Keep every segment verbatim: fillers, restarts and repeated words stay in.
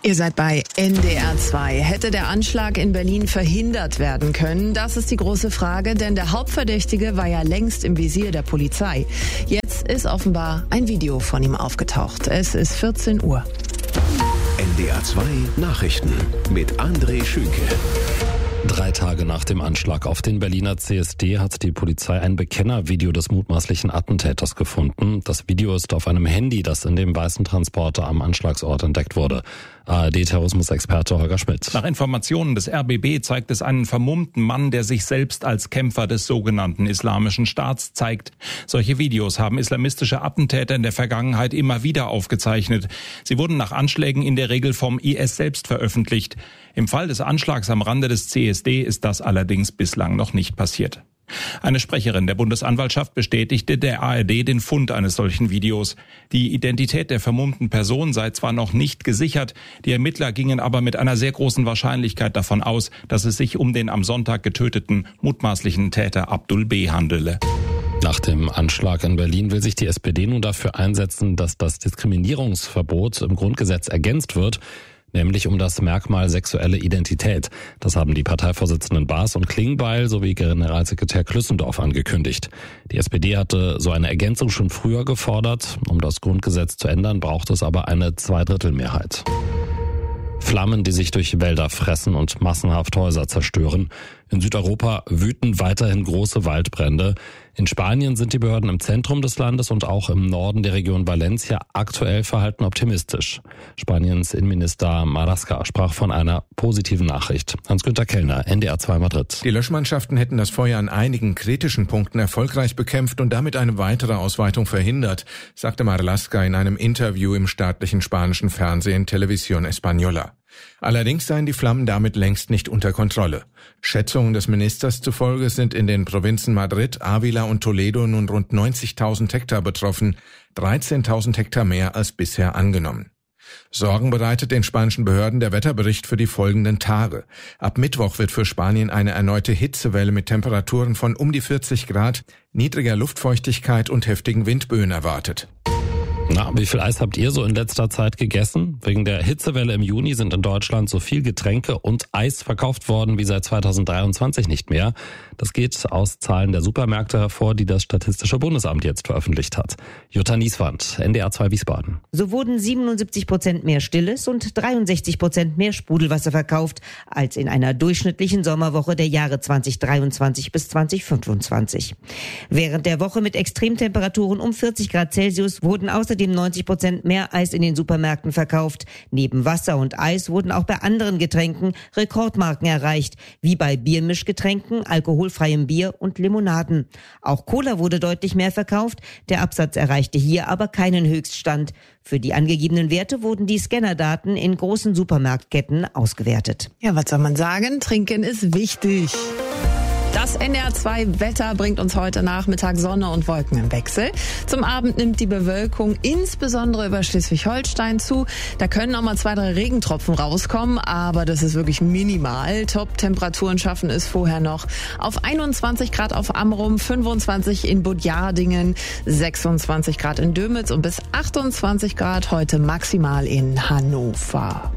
Ihr seid bei N D R zwei. Hätte der Anschlag in Berlin verhindert werden können? Das ist die große Frage, denn der Hauptverdächtige war ja längst im Visier der Polizei. Jetzt ist offenbar ein Video von ihm aufgetaucht. Es ist vierzehn Uhr. N D R zwei Nachrichten mit André Schünke. Drei Tage nach dem Anschlag auf den Berliner C S D hat die Polizei ein Bekennervideo des mutmaßlichen Attentäters gefunden. Das Video ist auf einem Handy, das in dem weißen Transporter am Anschlagsort entdeckt wurde. A R D-Terrorismusexperte Holger Schmidt. Nach Informationen des R B B zeigt es einen vermummten Mann, der sich selbst als Kämpfer des sogenannten Islamischen Staats zeigt. Solche Videos haben islamistische Attentäter in der Vergangenheit immer wieder aufgezeichnet. Sie wurden nach Anschlägen in der Regel vom I S selbst veröffentlicht. Im Fall des Anschlags am Rande des C S D ist das allerdings bislang noch nicht passiert. Eine Sprecherin der Bundesanwaltschaft bestätigte der A R D den Fund eines solchen Videos. Die Identität der vermummten Person sei zwar noch nicht gesichert, die Ermittler gingen aber mit einer sehr großen Wahrscheinlichkeit davon aus, dass es sich um den am Sonntag getöteten mutmaßlichen Täter Abdul B. handele. Nach dem Anschlag in Berlin will sich die S P D nun dafür einsetzen, dass das Diskriminierungsverbot im Grundgesetz ergänzt wird, nämlich um das Merkmal sexuelle Identität. Das haben die Parteivorsitzenden Baas und Klingbeil sowie Generalsekretär Klüssendorf angekündigt. Die S P D hatte so eine Ergänzung schon früher gefordert. Um das Grundgesetz zu ändern, braucht es aber eine Zweidrittelmehrheit. Flammen, die sich durch Wälder fressen und massenhaft Häuser zerstören. In Südeuropa wüten weiterhin große Waldbrände. In Spanien sind die Behörden im Zentrum des Landes und auch im Norden der Region Valencia aktuell verhalten optimistisch. Spaniens Innenminister Marlaska sprach von einer positiven Nachricht. Hans-Günther Kellner, N D R zwei Madrid. Die Löschmannschaften hätten das Feuer an einigen kritischen Punkten erfolgreich bekämpft und damit eine weitere Ausweitung verhindert, sagte Marlaska in einem Interview im staatlichen spanischen Fernsehen Televisión Española. Allerdings seien die Flammen damit längst nicht unter Kontrolle. Schätzungen des Ministers zufolge sind in den Provinzen Madrid, Ávila und Toledo nun rund neunzigtausend Hektar betroffen, dreizehntausend Hektar mehr als bisher angenommen. Sorgen bereitet den spanischen Behörden der Wetterbericht für die folgenden Tage. Ab Mittwoch wird für Spanien eine erneute Hitzewelle mit Temperaturen von um die vierzig Grad, niedriger Luftfeuchtigkeit und heftigen Windböen erwartet. Na, wie viel Eis habt ihr so in letzter Zeit gegessen? Wegen der Hitzewelle im Juni sind in Deutschland so viel Getränke und Eis verkauft worden wie seit zweitausenddreiundzwanzig nicht mehr. Das geht aus Zahlen der Supermärkte hervor, die das Statistische Bundesamt jetzt veröffentlicht hat. Jutta Nieswand, N D R zwei Wiesbaden. So wurden siebenundsiebzig Prozent mehr Stilles und dreiundsechzig Prozent mehr Sprudelwasser verkauft als in einer durchschnittlichen Sommerwoche der Jahre zweitausenddreiundzwanzig bis zweitausendfünfundzwanzig. Während der Woche mit Extremtemperaturen um vierzig Grad Celsius wurden außerdem neunzig Prozent mehr Eis in den Supermärkten verkauft. Neben Wasser und Eis wurden auch bei anderen Getränken Rekordmarken erreicht, wie bei Biermischgetränken, alkoholfreiem Bier und Limonaden. Auch Cola wurde deutlich mehr verkauft. Der Absatz erreichte hier aber keinen Höchststand. Für die angegebenen Werte wurden die Scannerdaten in großen Supermarktketten ausgewertet. Ja, was soll man sagen? Trinken ist wichtig. Das N D R zwei Wetter bringt uns heute Nachmittag Sonne und Wolken im Wechsel. Zum Abend nimmt die Bewölkung insbesondere über Schleswig-Holstein zu. Da können auch mal zwei, drei Regentropfen rauskommen, aber das ist wirklich minimal. Top-Temperaturen schaffen es vorher noch auf einundzwanzig Grad auf Amrum, fünfundzwanzig in Budjadingen, sechsundzwanzig Grad in Dömitz und bis achtundzwanzig Grad heute maximal in Hannover.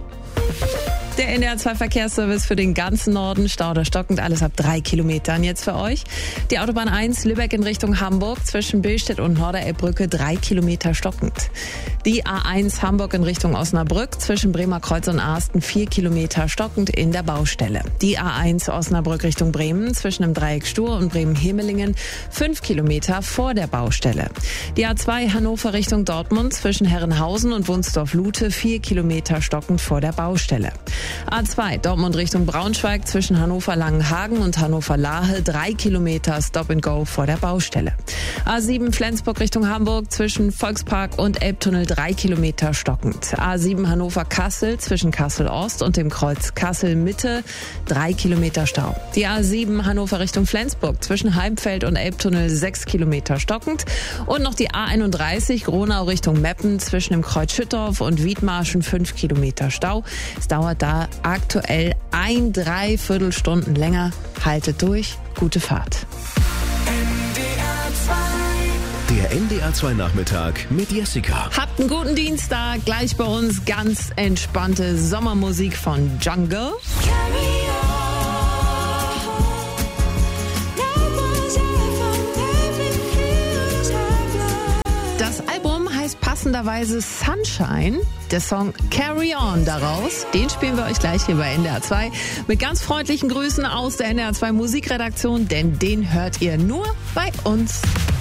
Der N D R zwei Verkehrsservice für den ganzen Norden, Stau oder stockend, alles ab drei Kilometern jetzt für euch. Die Autobahn eins Lübeck in Richtung Hamburg zwischen Billstedt und Norderelbbrücke drei Kilometer stockend. Die A eins Hamburg in Richtung Osnabrück zwischen Bremer Kreuz und Asten vier Kilometer stockend in der Baustelle. Die A eins Osnabrück Richtung Bremen zwischen dem Dreieck Stur und Bremen-Hemelingen fünf Kilometer vor der Baustelle. Die A zwei Hannover Richtung Dortmund zwischen Herrenhausen und Wunsdorf-Lute vier Kilometer stockend vor der Baustelle. A zwei Dortmund Richtung Braunschweig zwischen Hannover-Langenhagen und Hannover-Lahe drei Kilometer Stop and Go vor der Baustelle. A sieben Flensburg Richtung Hamburg zwischen Volkspark und Elbtunnel drei Kilometer stockend. A sieben Hannover-Kassel zwischen Kassel-Ost und dem Kreuz Kassel-Mitte drei Kilometer Stau. Die A sieben Hannover Richtung Flensburg zwischen Heimfeld und Elbtunnel sechs Kilometer stockend. Und noch die A einunddreißig Gronau Richtung Meppen zwischen dem Kreuz Schüttorf und Wiedmarschen fünf Kilometer Stau. Es dauert da aktuell ein Dreiviertelstunden länger. Haltet durch, gute Fahrt. Der Der N D R zwei Nachmittag mit Jessica. Habt einen guten Dienstag. Gleich bei uns ganz entspannte Sommermusik von Jungle. Das Album heißt passenderweise Sunshine. Der Song Carry On daraus, den spielen wir euch gleich hier bei N D R zwei. Mit ganz freundlichen Grüßen aus der N D R zwei Musikredaktion, denn den hört ihr nur bei uns.